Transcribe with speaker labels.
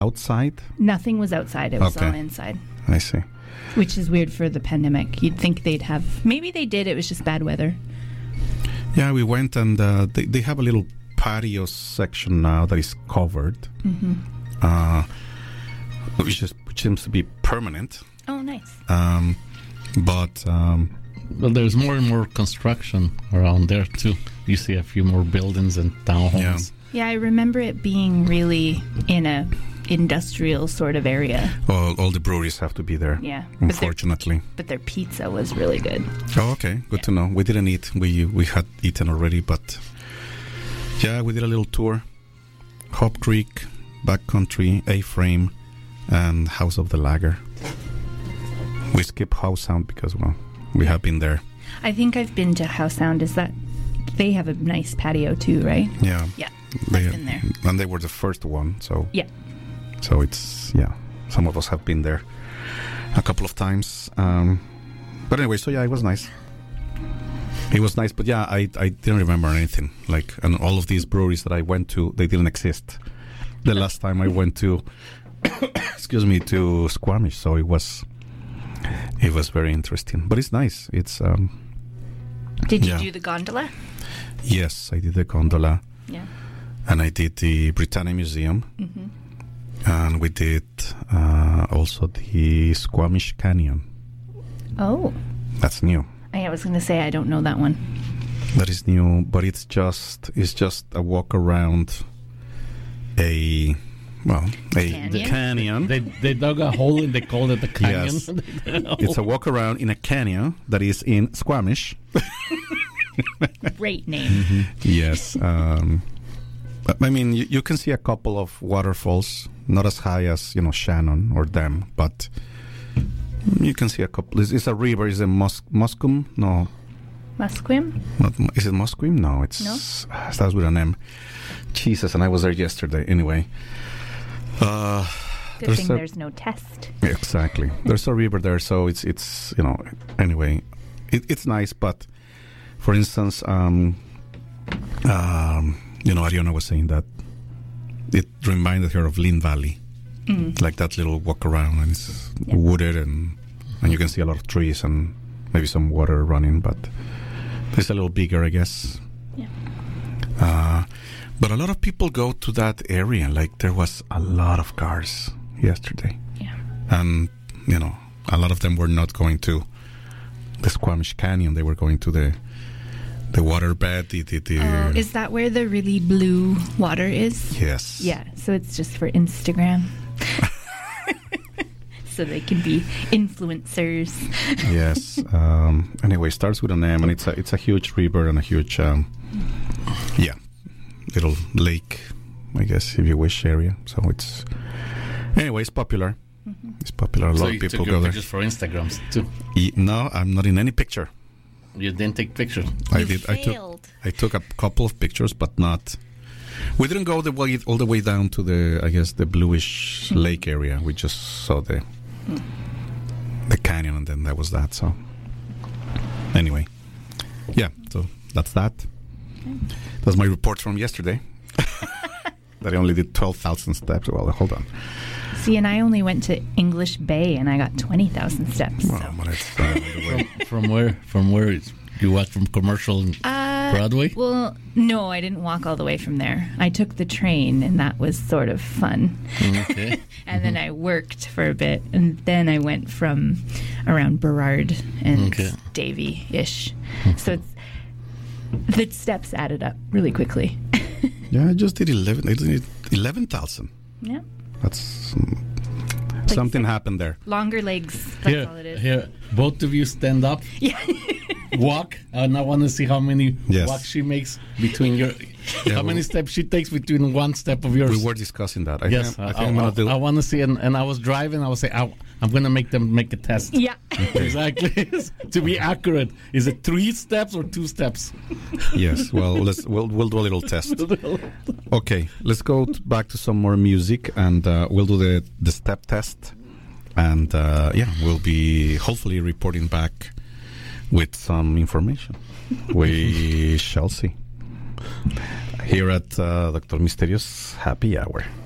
Speaker 1: outside?
Speaker 2: Nothing was outside. It was
Speaker 1: Okay.
Speaker 2: all inside.
Speaker 1: I see.
Speaker 2: Which is weird for the pandemic. You'd think they'd have... Maybe they did. It was just bad weather.
Speaker 1: Yeah, we went and they have a little patio section now that is covered, which seems to be permanent.
Speaker 2: Oh, nice.
Speaker 1: But
Speaker 3: Well, there's more and more construction around there too. You see a few more buildings and townhomes.
Speaker 2: Yeah, I remember it being really in a industrial sort of area.
Speaker 1: all the breweries have to be there.
Speaker 2: Yeah.
Speaker 1: Unfortunately.
Speaker 2: But their pizza was really good.
Speaker 1: Oh, okay. Good to know. We didn't eat. We had eaten already, but yeah, we did a little tour. Hop Creek, Backcountry, A-Frame, and House of the Lager. We skip House Sound because, well, we have been there.
Speaker 2: I think I've been to House Sound. Is that... They have a nice patio too, right?
Speaker 1: Yeah.
Speaker 2: Yeah.
Speaker 1: They,
Speaker 2: I've been there.
Speaker 1: And they were the first one, so...
Speaker 2: Yeah.
Speaker 1: So it's, yeah, some of us have been there a couple of times. But anyway, so yeah, it was nice. It was nice, but yeah, I didn't remember anything. Like, and all of these breweries that I went to, they didn't exist. The last time I went to, excuse me, to Squamish, so it was very interesting. But it's nice. It's
Speaker 2: Did you
Speaker 1: yeah.
Speaker 2: do the gondola?
Speaker 1: Yes, I did the gondola,
Speaker 2: Yeah.
Speaker 1: and I did the Britannia Museum, and we did also the Squamish Canyon.
Speaker 2: Oh.
Speaker 1: That's new.
Speaker 2: I was going to say I don't know that one.
Speaker 1: That is new, but it's just a walk around a canyon.
Speaker 3: They dug a hole and they called it the canyon.
Speaker 1: Yes. It's a walk around in a canyon that is in Squamish.
Speaker 2: Great name.
Speaker 1: Yes. I mean, you can see a couple of waterfalls, not as high as, Shannon or Dam, but you can see a couple. It's a river. Is it Musqueam? No.
Speaker 2: Musqueam?
Speaker 1: Is it Musqueam? No, it starts with an M. Jesus, and I was there yesterday. Anyway.
Speaker 2: Good thing there's no test.
Speaker 1: Exactly. There's a river there, so it's anyway, it's nice, but for instance, Ariana was saying that it reminded her of Lynn Valley. Like that little walk around, and it's wooded, and you can see a lot of trees and maybe some water running, but it's a little bigger, I guess.
Speaker 2: Yeah.
Speaker 1: But a lot of people go to that area. Like, there was a lot of cars yesterday.
Speaker 2: Yeah.
Speaker 1: And, a lot of them were not going to the Squamish Canyon. They were going to the waterbed.
Speaker 2: Is that where the really blue water is?
Speaker 1: Yes.
Speaker 2: Yeah, so it's just for Instagram. So they can be influencers.
Speaker 1: Yes. Anyway, it starts with an M, and it's a huge river and a huge, little lake, I guess, if you wish, area. So it's popular. It's popular. A lot of people go there.
Speaker 3: Pictures for Instagrams too.
Speaker 1: No, I'm not in any picture.
Speaker 3: You didn't take pictures.
Speaker 1: I did. I took a couple of pictures, but not. We didn't go all the way down to the bluish lake area. We just saw the canyon, and then that was that. So anyway, yeah. So that's that. That's my report from yesterday. That I only did 12,000 steps. Well, hold on.
Speaker 2: See, and I only went to English Bay, and I got 20,000 steps.
Speaker 1: Well, but it's
Speaker 3: From where you watch from commercial Broadway?
Speaker 2: Well, no, I didn't walk all the way from there. I took the train, and that was sort of fun.
Speaker 3: Okay.
Speaker 2: And then I worked for a bit, and then I went from around Burrard and Davie-ish. So the steps added up really quickly.
Speaker 1: Yeah, I just did 11,000.
Speaker 2: Yeah.
Speaker 1: That's something happened there.
Speaker 2: Longer legs. That's all it is.
Speaker 3: Here, both of you stand up.
Speaker 2: Yeah.
Speaker 3: Walk, and I want to see how many walks she makes between your. How many steps she takes between one step of yours.
Speaker 1: We were discussing that.
Speaker 3: I want to see, and I was driving. I was saying, I'm going to make them make a test.
Speaker 2: Yeah.
Speaker 3: Exactly. To be accurate, is it 3 steps or 2 steps?
Speaker 1: Yes. Well, we'll do a little test. Okay, let's go back to some more music, and we'll do the step test, and we'll be hopefully reporting back with some information. We shall see. Here at Dr. Misterios Happy Hour.